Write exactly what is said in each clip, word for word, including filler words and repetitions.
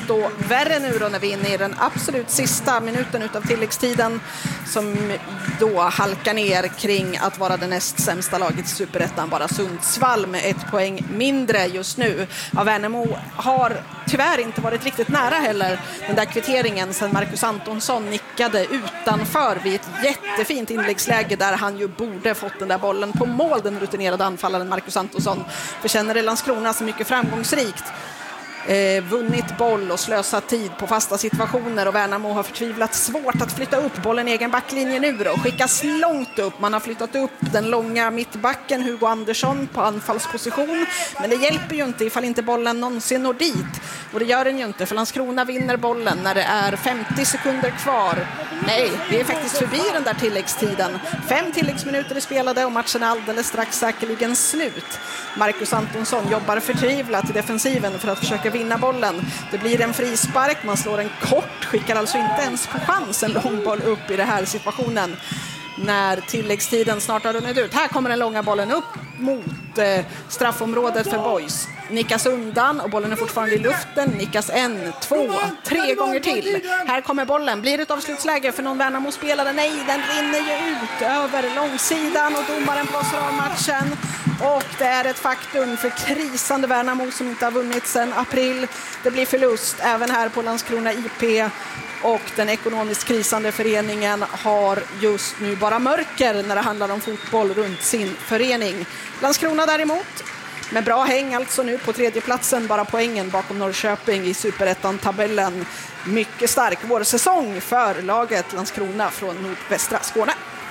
desto värre nu då när vi är inne i den absolut sista minuten utav tilläggstiden, som då halkar ner kring att vara det näst sämsta laget i Superettan, bara Sundsvall med ett poäng mindre just nu. Ja, Värnamo har tyvärr inte varit riktigt nära heller den där kvitteringen sen Marcus Antonsson nickade utanför vid ett jättefint inläggsläge där han ju borde fått den där bollen på mål, den rutinerade anfallaren Marcus Antonsson. För känner det Landskrona så mycket framgångsrikt. Eh, vunnit boll och slösat tid på fasta situationer, och Värnamo har förtvivlat svårt att flytta upp bollen i egen backlinje nu då, och skickas långt upp. Man har flyttat upp den långa mittbacken Hugo Andersson på anfallsposition, men det hjälper ju inte ifall inte bollen någonsin når dit, och det gör den ju inte, för Landskrona vinner bollen när det är femtio sekunder kvar. Nej, vi är faktiskt förbi den där tilläggstiden. Fem tilläggsminuter är spelade och matchen är alldeles strax säkerligen slut. Marcus Antonsson jobbar förtvivlat i defensiven för att försöka vinna bollen. Det blir en frispark, man slår en kort, skickar alltså inte ens på chans en lång boll upp i den här situationen när tilläggstiden snart har runnit ut. Här kommer den långa bollen upp mot eh, straffområdet för Boys. Nickas undan och bollen är fortfarande i luften. Nickas en, två, tre gånger till. Här kommer bollen. Blir det ett avslutsläge för någon Värnamo-spelare? Nej, den rinner ju ut över långsidan och domaren blåser av matchen. Och det är ett faktum för krisande Värnamo som inte har vunnit sedan april. Det blir förlust även här på Landskrona I P. Och den ekonomiskt krisande föreningen har just nu bara mörker när det handlar om fotboll runt sin förening. Landskrona däremot, med bra häng alltså nu på tredje platsen, bara poängen bakom Norrköping i Superettan-tabellen. Mycket stark vårsäsong för laget Landskrona från nordvästra Skåne.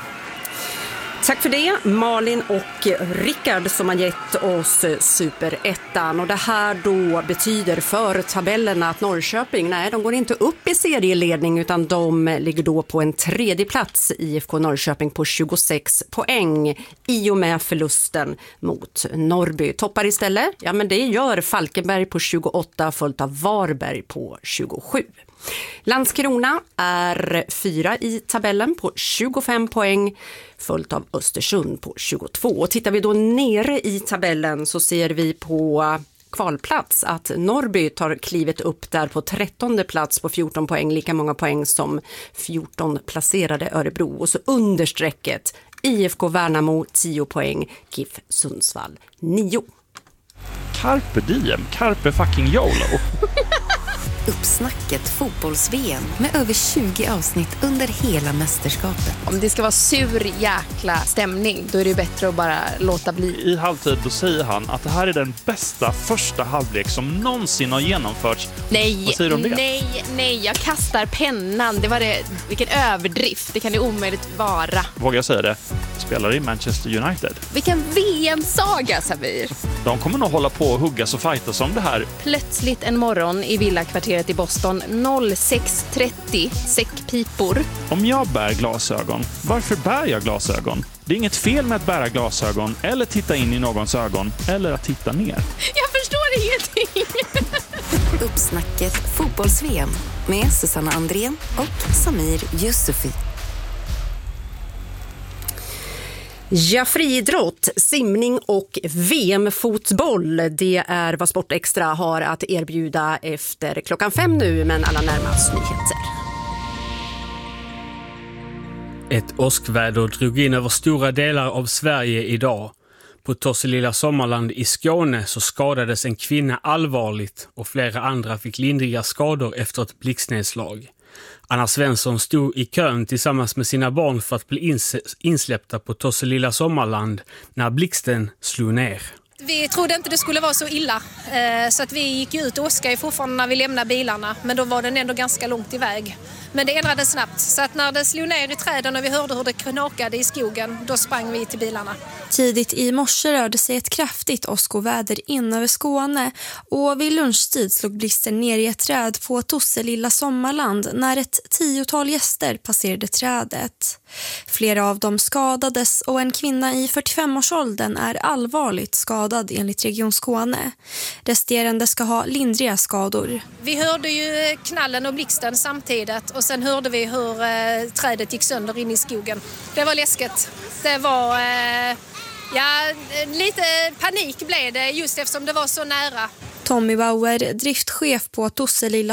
Tack för det, Malin och Rickard, som har gett oss Superettan. Och det här då betyder för tabellerna att Norrköping, nej, de går inte upp i serieledning, utan de ligger då på en tredje plats, I F K Norrköping på tjugosex poäng i och med förlusten mot Norrby. Toppar istället, ja men det gör Falkenberg på tjugoåtta, följt av Varberg på tjugosju. Landskrona är fyra i tabellen på tjugofem poäng, följt av Östersund på tjugotvå. Och tittar vi då nere i tabellen så ser vi på kvalplats att Norrby tar klivet upp där på trettonde plats på fjorton poäng, lika många poäng som fjorton placerade Örebro. Och så understrecket I F K Värnamo tio poäng, K I F Sundsvall nio. Carpe diem, carpe fucking YOLO. Uppsnacket fotbolls-V M med över tjugo avsnitt under hela mästerskapet. Om det ska vara sur jäkla stämning, då är det bättre att bara låta bli. I halvtid då säger han att det här är den bästa första halvlek som någonsin har genomförts. Nej, vad säger du om det? nej, nej, jag kastar pennan. Det var det, vilken överdrift, det kan det omöjligt vara. Vågar jag säga det? Spelar i Manchester United. Vilken V M-saga, Sabir. De kommer nog hålla på och huggas och fightas om det här. Plötsligt en morgon i villakvarteret i Boston, noll sex trettio, säckpipor. Om jag bär glasögon, varför bär jag glasögon? Det är inget fel med att bära glasögon eller titta in i någons ögon eller att titta ner. Jag förstår ingenting. Uppsnacket fotbolls-V M med Susanna Andrén och Samir Yusufi. Ja, friidrott, simning och V M-fotboll, det är vad Sport Extra har att erbjuda efter klockan fem nu, men alla närmast nyheter. Ett åskväder drog in över stora delar av Sverige idag. På Tosselilla Sommarland i Skåne så skadades en kvinna allvarligt och flera andra fick lindriga skador efter ett blixtnedslag. Anna Svensson stod i kön tillsammans med sina barn för att bli ins- insläppta på Tosselilla Sommarland när blixten slog ner. Vi trodde inte det skulle vara så illa, så att vi gick ut och åskade fortfarande när vi lämnade bilarna, men då var den ändå ganska långt iväg. Men det ändrades snabbt, så att när det slog ner i träden och vi hörde hur det knakade i skogen, då sprang vi till bilarna. Tidigt i morse rörde sig ett kraftigt åskoväder in över Skåne och vid lunchtid slog blixten ner i ett träd på Tosselilla Sommarland när ett tiotal gäster passerade trädet. Flera av dem skadades och en kvinna i fyrtiofem-årsåldern är allvarligt skadad enligt Region Skåne. Resterande ska ha lindriga skador. Vi hörde ju knallen och blixten samtidigt och sen hörde vi hur eh, trädet gick sönder in i skogen. Det var läskigt. Det var... Eh, ja, lite panik blev det just eftersom det var så nära. Tommy Bauer, driftchef på Tosselilla